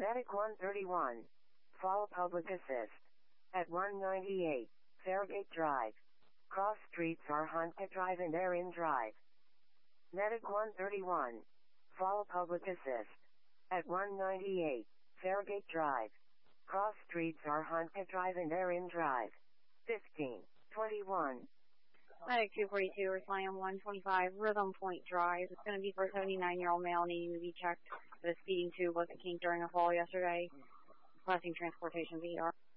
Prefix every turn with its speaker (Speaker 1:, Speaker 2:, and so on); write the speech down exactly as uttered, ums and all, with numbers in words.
Speaker 1: Medic one thirty-one. Fall public assist. At one ninety-eight, Fairgate Drive. Cross streets are Hunter Drive and Erin Drive. Medic one thirty-one. Fall public assist. At one ninety-eight, Fairgate Drive. Cross streets are Hunter Drive and Erin Drive. fifteen twenty-one.
Speaker 2: Medic two forty-two, responding on one twenty-five, Rhythm Point Drive. It's going to be for a seventy-nine-year-old male needing to be checked. The speeding tube was a kink during a fall yesterday. Requesting transportation V R.